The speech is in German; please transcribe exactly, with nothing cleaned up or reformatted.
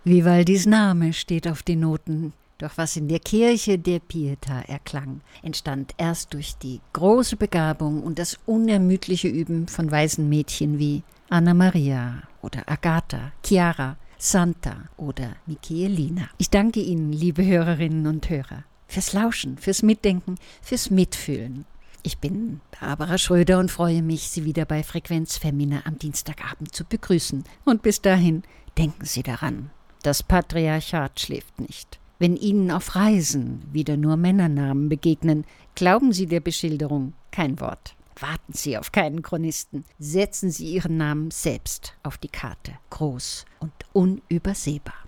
Vivaldis Name steht auf den Noten. Doch was in der Kirche der Pietà erklang, entstand erst durch die große Begabung und das unermüdliche Üben von weisen Mädchen wie Anna Maria oder Agatha, Chiara, Santa oder Michaelina. Ich danke Ihnen, liebe Hörerinnen und Hörer, fürs Lauschen, fürs Mitdenken, fürs Mitfühlen. Ich bin Barbara Schröder und freue mich, Sie wieder bei Frequenz Femina am Dienstagabend zu begrüßen. Und bis dahin, denken Sie daran, das Patriarchat schläft nicht. Wenn Ihnen auf Reisen wieder nur Männernamen begegnen, glauben Sie der Beschilderung kein Wort. Warten Sie auf keinen Chronisten. Setzen Sie Ihren Namen selbst auf die Karte. Groß und unübersehbar.